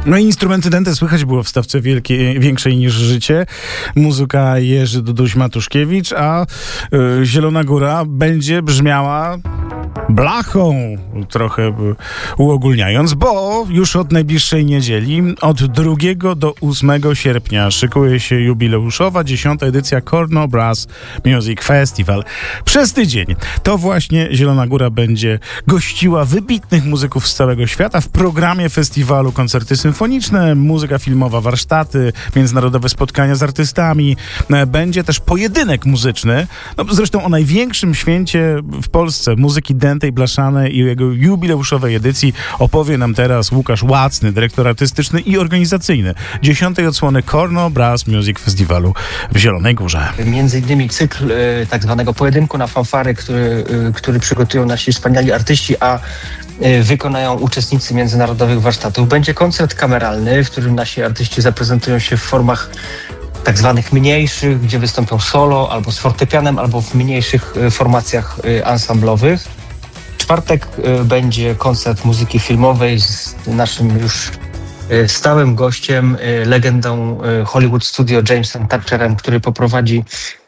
No i instrumenty dęte słychać było w stawce większej niż życie. Muzyka Jerzy Duduś-Matuszkiewicz, a Zielona Góra będzie brzmiała blachą, trochę uogólniając, bo już od najbliższej niedzieli, od 2 do 8 sierpnia szykuje się jubileuszowa 10. edycja Korno Brass Music Festival. Przez tydzień to właśnie Zielona Góra będzie gościła wybitnych muzyków z całego świata. W programie festiwalu koncerty symfoniczne, muzyka filmowa, warsztaty, międzynarodowe spotkania z artystami. Będzie też pojedynek muzyczny, no zresztą o największym święcie w Polsce muzyki dętej, blaszanej i jego jubileuszowej edycji opowie nam teraz Łukasz Łacny, dyrektor artystyczny i organizacyjny 10. odsłony Korno Brass Music Festiwalu w Zielonej Górze. Między innymi cykl tak zwanego pojedynku na fanfary, który przygotują nasi wspaniali artyści, a wykonają uczestnicy międzynarodowych warsztatów. Będzie koncert kameralny, w którym nasi artyści zaprezentują się w formach tak zwanych mniejszych, gdzie wystąpią solo, albo z fortepianem, albo w mniejszych formacjach ansamblowych. W czwartek będzie koncert muzyki filmowej z naszym już stałym gościem, legendą Hollywood Studio Jamesem Thatcherem, który poprowadzi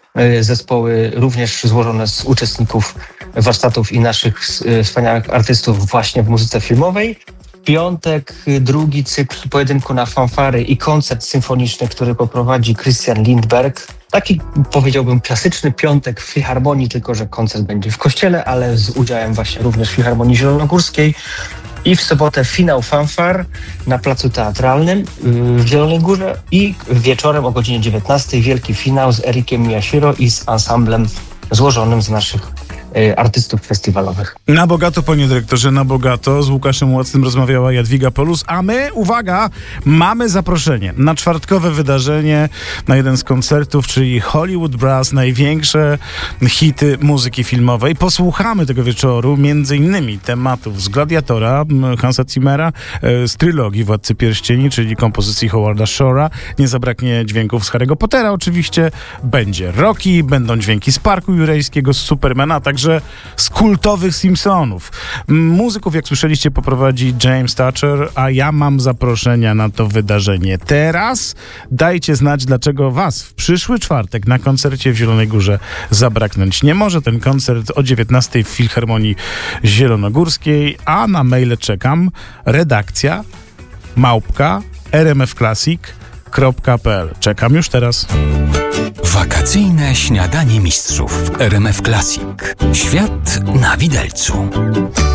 zespoły również złożone z uczestników warsztatów i naszych wspaniałych artystów właśnie w muzyce filmowej. W piątek drugi cykl pojedynku na fanfary i koncert symfoniczny, który poprowadzi Christian Lindberg. Taki, powiedziałbym, klasyczny piątek w Filharmonii, tylko że koncert będzie w kościele, ale z udziałem właśnie również Filharmonii Zielonogórskiej. I w sobotę finał fanfar na Placu Teatralnym w Zielonej Górze i wieczorem o godzinie 19 wielki finał z Erikiem Miyashiro i z ansamblem złożonym z naszych artystów festiwalowych. Na bogato, panie dyrektorze, na bogato. Z Łukaszem Łacnym rozmawiała Jadwiga Polus, a my, uwaga, mamy zaproszenie na czwartkowe wydarzenie, na jeden z koncertów, czyli Hollywood Brass, największe hity muzyki filmowej. Posłuchamy tego wieczoru między innymi tematów z Gladiatora, Hansa Zimmera, z trylogii Władcy Pierścieni, czyli kompozycji Howarda Shore'a. Nie zabraknie dźwięków z Harry'ego Pottera oczywiście. Będzie Rocky, będą dźwięki z Parku Jurajskiego, z Supermana, także z kultowych Simpsonów. Muzyków, jak słyszeliście, poprowadzi James Thatcher, a ja mam zaproszenia na to wydarzenie. Teraz dajcie znać, dlaczego was w przyszły czwartek na koncercie w Zielonej Górze zabraknąć nie może. Ten koncert o 19 w Filharmonii Zielonogórskiej, a na maile czekam. Redakcja @rmfclassic.pl. Czekam już teraz. Wakacyjne śniadanie mistrzów w RMF Classic. Świat na widelcu.